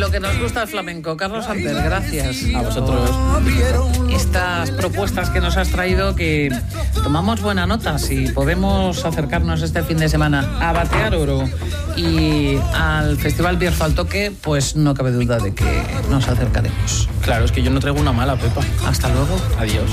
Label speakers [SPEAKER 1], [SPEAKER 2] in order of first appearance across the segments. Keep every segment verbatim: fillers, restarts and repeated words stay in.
[SPEAKER 1] lo que nos gusta el flamenco. Carlos Samper, gracias
[SPEAKER 2] a vosotros.
[SPEAKER 1] Estas propuestas que nos has traído, que tomamos buena nota. Si podemos acercarnos este fin de semana a Batear Oro y al Festival Bierzo al Toque, pues no cabe duda de que nos acercaremos.
[SPEAKER 2] Claro, es que yo no traigo una mala, Pepa.
[SPEAKER 1] Hasta luego.
[SPEAKER 2] Adiós.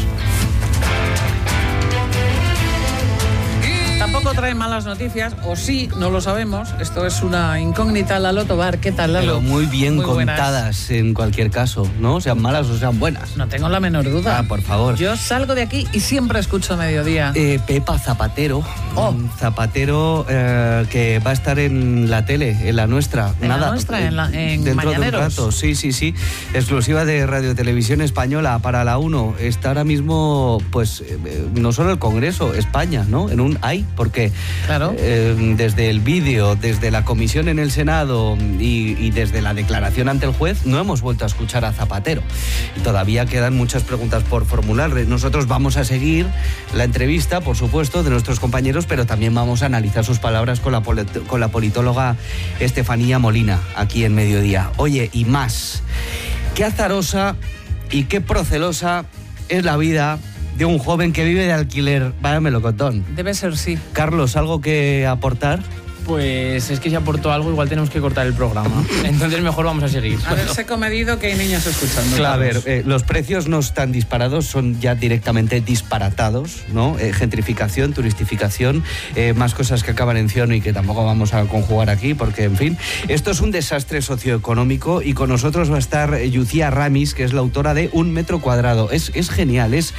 [SPEAKER 1] Tampoco trae malas noticias, o sí, no lo sabemos. Esto es una incógnita. Lalo Tobar, ¿qué tal, Lalo?
[SPEAKER 3] Pero muy bien
[SPEAKER 1] muy
[SPEAKER 3] contadas
[SPEAKER 1] buenas.
[SPEAKER 3] En cualquier caso, ¿no? Sean malas o sean buenas.
[SPEAKER 1] No tengo la menor duda.
[SPEAKER 3] Ah, por favor.
[SPEAKER 1] Yo salgo de aquí y siempre escucho Mediodía.
[SPEAKER 3] Eh, Pepa Zapatero.
[SPEAKER 1] Oh.
[SPEAKER 3] Zapatero eh, que va a estar en la tele, en la nuestra.
[SPEAKER 1] En
[SPEAKER 3] Nada,
[SPEAKER 1] la nuestra, en, la, en
[SPEAKER 3] dentro
[SPEAKER 1] Mañaneros.
[SPEAKER 3] de un rato. Sí, sí, sí. Exclusiva de Radio Televisión Española para la uno. Está ahora mismo, pues, eh, no solo el Congreso, España, ¿no? En un hay, porque...
[SPEAKER 1] Claro.
[SPEAKER 3] Eh, desde el vídeo, desde la comisión en el Senado y, y desde la declaración ante el juez, no hemos vuelto a escuchar a Zapatero. Todavía quedan muchas preguntas por formular. Nosotros vamos a seguir la entrevista, por supuesto, de nuestros compañeros, pero también vamos a analizar sus palabras con la, con la politóloga Estefanía Molina, aquí en Mediodía. Oye, y más, qué azarosa y qué procelosa es la vida de un joven que vive de alquiler. Vaya melocotón.
[SPEAKER 1] Debe ser sí.
[SPEAKER 3] Carlos, ¿algo que aportar?
[SPEAKER 2] Pues es que si aportó algo, igual tenemos que cortar el programa. Entonces mejor vamos a seguir.
[SPEAKER 1] Haberse comedido que hay niños escuchando.
[SPEAKER 3] Claro, a ver, eh, los precios no están disparados, son ya directamente disparatados, ¿no? Eh, gentrificación, turistificación, eh, más cosas que acaban en ción y que tampoco vamos a conjugar aquí, porque, en fin, esto es un desastre socioeconómico y con nosotros va a estar Yucía Ramis, que es la autora de Un metro cuadrado. Es, es genial, es...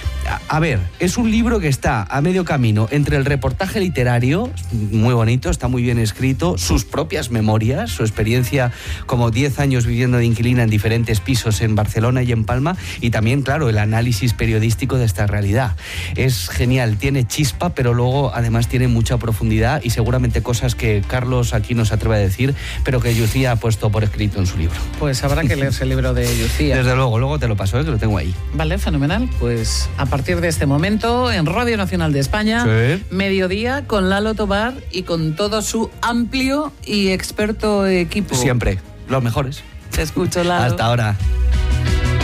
[SPEAKER 3] A ver, es un libro que está a medio camino entre el reportaje literario, muy bonito, está muy bien escrito, sus propias memorias, su experiencia como diez años viviendo de inquilina en diferentes pisos en Barcelona y en Palma, y también, claro, el análisis periodístico de esta realidad. Es genial, tiene chispa, pero luego además tiene mucha profundidad y seguramente cosas que Carlos aquí no se atreve a decir, pero que Yucía ha puesto por escrito en su libro.
[SPEAKER 1] Pues habrá que leerse el libro de Yucía.
[SPEAKER 3] Desde luego, luego te lo paso, ¿eh? Que lo tengo ahí.
[SPEAKER 1] Vale, fenomenal. Pues a partir de este momento, en Radio Nacional de España,
[SPEAKER 3] sí.
[SPEAKER 1] Mediodía con Lalo Tobar y con todo su amplio y experto equipo.
[SPEAKER 3] Siempre, los mejores.
[SPEAKER 1] Te escucho, Lalo.
[SPEAKER 3] Hasta ahora.